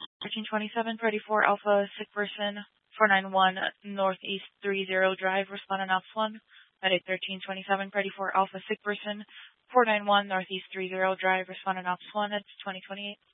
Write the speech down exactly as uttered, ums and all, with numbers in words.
thirteen twenty-seven, Freddy four Alpha, sick person, four nine one Northeast three zero Drive, respondent Ops one. Medic thirteen twenty-seven, Freddy four Alpha, sick person, four nine one Northeast three zero Drive, respondent Ops one, it's twenty twenty-eight.